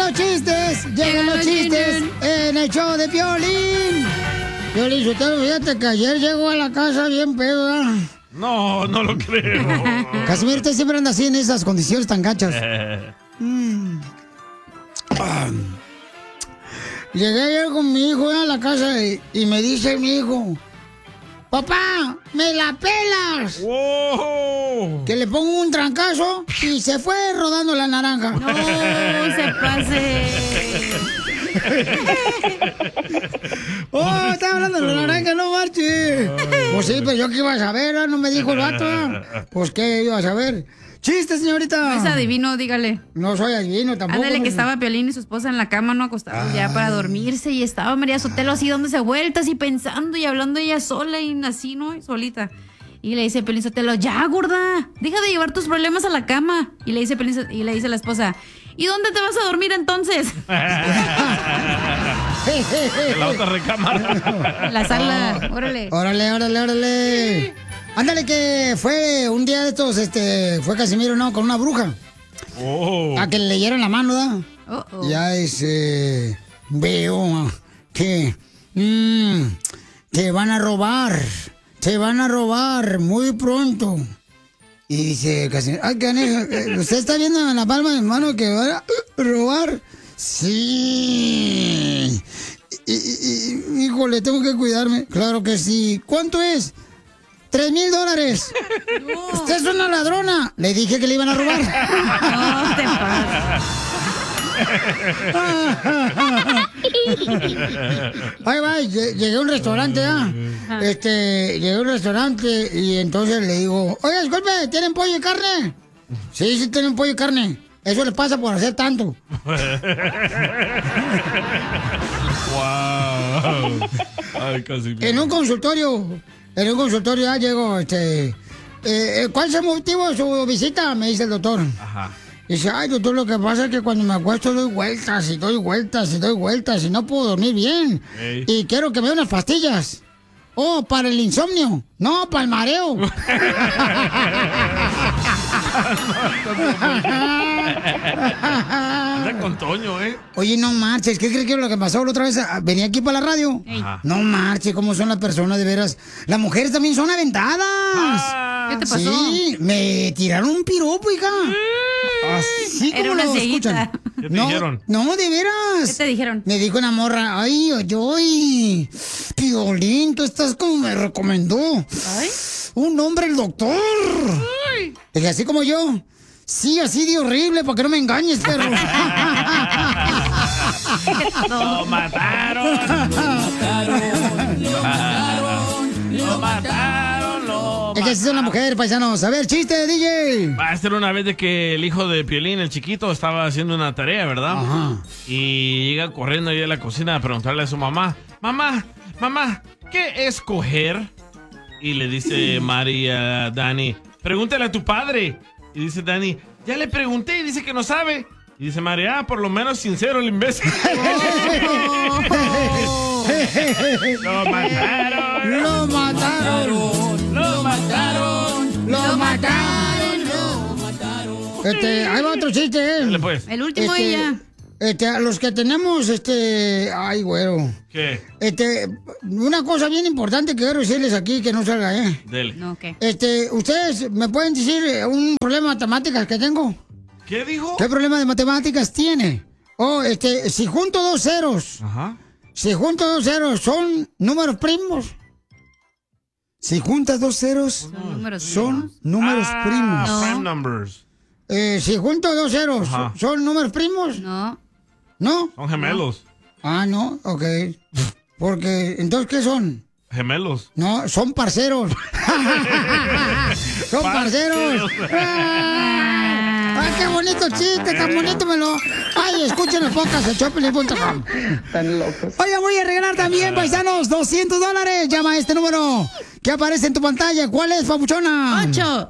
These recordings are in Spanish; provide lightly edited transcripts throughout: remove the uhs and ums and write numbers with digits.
Llegan los chistes en el show de Piolín. Piolín, fíjate que ayer llegó a la casa bien pedo, ¿verdad? No, no lo creo. Casimiro, usted siempre anda así en esas condiciones tan gachas. Llegué ayer con mi hijo a la casa y me dice mi hijo: papá, ¿me la pelas? ¡Wow! Que le pongo un trancazo y se fue rodando la naranja. No, se pase. Oh, estaba hablando de la naranja, no marche. Pues sí, pero yo qué iba a saber, ¿eh? No me dijo el vato. Pues qué iba a saber. ¡Chiste, señorita! No es adivino, dígale. No soy adivino tampoco. Ándale, que estaba Piolín y su esposa en la cama, no acostados ya para dormirse. Y estaba María Sotelo así dándose vueltas y pensando y hablando ella sola y así, ¿no? Y solita. Y le dice Piolín Sotelo: ya, gorda, deja de llevar tus problemas a la cama. Y le dice la esposa: ¿y dónde te vas a dormir entonces? En la otra recámara. En la sala, órale. Órale. Ándale, que fue un día de estos, fue Casimiro, ¿no? Con una bruja. Oh. A que le leyeran la mano, ¿verdad? Ya veo que te van a robar muy pronto. Y dice Casimiro: ay, caneja, ¿usted está viendo en la palma de mi mano que van a robar? Sí. Híjole, tengo que cuidarme. Claro que sí. ¿Cuánto es? $3,000. No. Usted es una ladrona. Le dije que le iban a robar. No te pases. Ay, va, llegué a un restaurante, llegué a un restaurante y entonces le digo: oiga, disculpe, ¿tienen pollo y carne? Sí, tienen pollo y carne. Eso le pasa por hacer tanto. Wow. Ay, casi. En un consultorio ya llego, ¿cuál es el motivo de su visita? Me dice el doctor. Ajá. Dice: ay, doctor, lo que pasa es que cuando me acuesto doy vueltas y no puedo dormir bien. Ey. Y quiero que me den unas pastillas. Oh, para el insomnio. No, para el mareo. Anda con Toño, ¿eh? Oye, no marches, ¿qué crees que es lo que pasó la otra vez? Venía aquí para la radio. Ajá. No marches, cómo son las personas, de veras. Las mujeres también son aventadas. ¿Qué te pasó? Sí, me tiraron un piropo, hija. Así Era como una lo cieguita. escuchan. ¿Qué te dijeron? No, de veras. ¿Qué te dijeron? Me dijo una morra: ay, Piolín, tú estás como me recomendó. Ay. Un hombre, el doctor. Ay. Dije: así como yo. Sí, así de horrible, para que no me engañes, perro. ¡Lo mataron! Es que es una mujer, paisanos. A ver, chiste, DJ. Va a ser una vez de que el hijo de Piolín, el chiquito, estaba haciendo una tarea, ¿verdad? Ajá. Y llega corriendo ahí a la cocina a preguntarle a su mamá: mamá, ¿qué es coger? Y le dice Mari a Dani: pregúntale a tu padre. Y dice Dani: ya le pregunté y dice que no sabe. Y dice Mari: por lo menos sincero el imbécil. ¡Lo mataron! ¡Lo mataron! ¡Lo mataron! ¡Lo mataron! Ahí va otro chiste, Dale, pues. El último ella. A los que tenemos, ay, güero. ¿Qué? Una cosa bien importante que quiero decirles aquí, que no salga, Dele. No, ¿qué? ¿Ustedes me pueden decir un problema de matemáticas que tengo? ¿Qué dijo? ¿Qué problema de matemáticas tiene? Si junto dos ceros, Ajá. ¿son números primos? Si juntas dos ceros, Son números primos. No. Prime numbers. Si junto dos ceros, Ajá. ¿son números primos? No. ¿No? Son gemelos. Ah, no, ok. Porque, entonces, ¿qué son? Gemelos. No, son parceros. Son parceros. ¡Ay, qué bonito chiste! ¡Tan bonito ¡Ay, escuchen el podcast de Choplin.com! Están locos. Oye, voy a regalar también, paisanos, $200. Llama a este número que aparece en tu pantalla. ¿Cuál es, papuchona?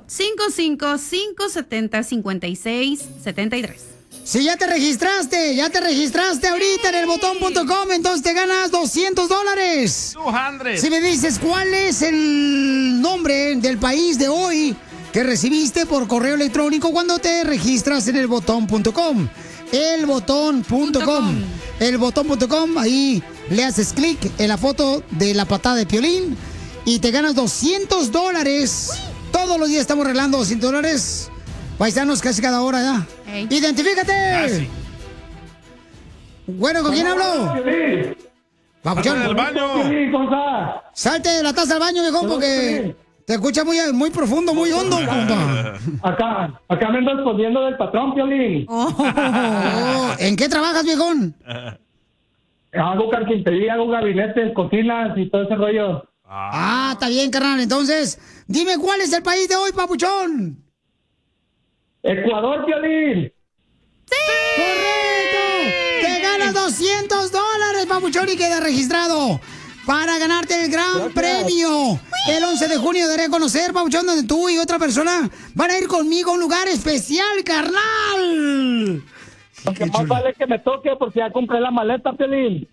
855-570-5673. Si ya te registraste ahorita en el botón.com, entonces te ganas $200. 200. Si me dices cuál es el nombre del país de hoy que recibiste por correo electrónico cuando te registras en el botón.com. elbotón.com. Elbotón.com, ahí le haces clic en la foto de la patada de Piolín y te ganas $200. Todos los días estamos regalando $200. Paisanos, casi cada hora ya. Ey. ¡Identifícate! Bueno, ¿con quién hablo? Papuchón. ¡Salte del baño! Salte de la taza al baño, viejón, porque te escucha muy profundo, muy hondo, compa. Acá me ando escondiendo del patrón, Piolín. ¿En qué trabajas, viejón? Hago carpintería, hago gabinetes, cocinas y todo ese rollo. Ah, está bien, carnal. Entonces, dime cuál es el país de hoy, papuchón. Ecuador, Piolín. ¡Correcto! ¡Te ganas $200, papuchón, y queda registrado para ganarte el gran premio! El 11 de junio daré a conocer, papuchón, donde tú y otra persona van a ir conmigo a un lugar especial, carnal. Porque más vale que me toque porque ya compré la maleta, Piolín.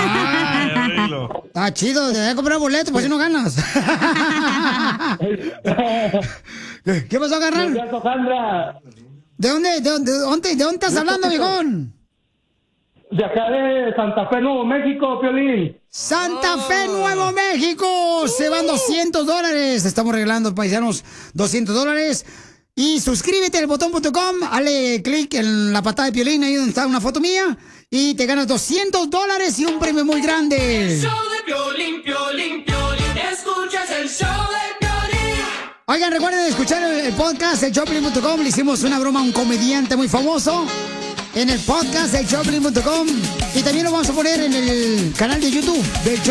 Está chido, te voy a comprar boleto, pues si no ganas. ¿Qué pasó, carnal? Sandra. ¿De dónde estás hablando, viejón? De acá de Santa Fe, Nuevo México, Piolín. Santa Fe, Nuevo México. Se van $200. Estamos regalando, paisanos, $200. Y suscríbete al botón.com, dale clic en la patada de Piolín, ahí donde está una foto mía, y te ganas $200 y un premio muy grande. El show de Piolín, Piolín, Piolín, escuchas el show de Piolín. Oigan, recuerden escuchar el podcast, el showpiolín.com. Le hicimos una broma a un comediante muy famoso en el podcast, el showpiolín.com. Y también lo vamos a poner en el canal de YouTube del show.